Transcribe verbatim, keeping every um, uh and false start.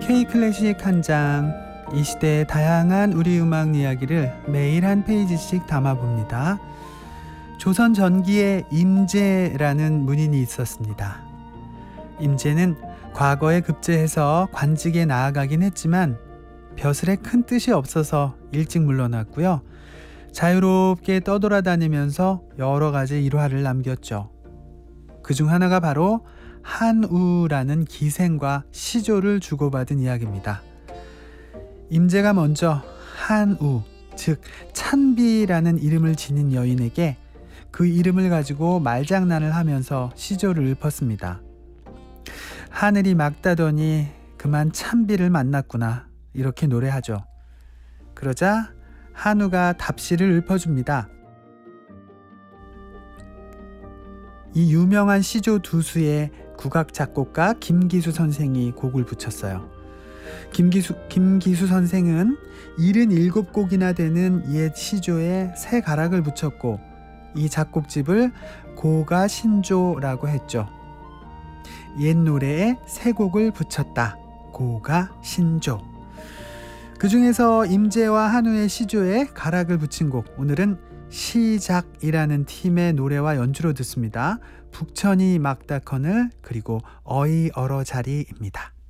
K클래식 한 장, 이 시대의 다양한 우리 음악 이야기를 매일 한 페이지씩 담아봅니다. 조선 전기에 임제라는 문인이 있었습니다. 임제는 과거에 급제해서 관직에 나아가긴 했지만 벼슬에 큰 뜻이 없어서 일찍 물러났고요. 자유롭게 떠돌아다니면서 여러 가지 일화를 남겼죠. 그중 하나가 바로 한우라는 기생과 시조를 주고받은 이야기입니다. 임제가 먼저 한우, 즉 찬비라는 이름을 지닌 여인에게 그 이름을 가지고 말장난을 하면서 시조를 읊었습니다. 하늘이 맑다더니 그만 찬비를 만났구나, 이렇게 노래하죠. 그러자 한우가 답시를 읊어줍니다. 이 유명한 시조 두 수에 국악 작곡가 김기수 선생이 곡을 붙였어요. 김기수, 김기수 선생은 칠십칠 곡이나 되는 옛 시조에 새 가락을 붙였고 이 작곡집을 고가 신조라고 했죠. 옛 노래에 새 곡을 붙였다. 고가 신조. 그 중에서 임제와 한우의 시조에 가락을 붙인 곡, 오늘은 시작이라는 팀의 노래와 연주로 듣습니다. 북천이 막다커늘, 그리고 어이 얼어 자리입니다.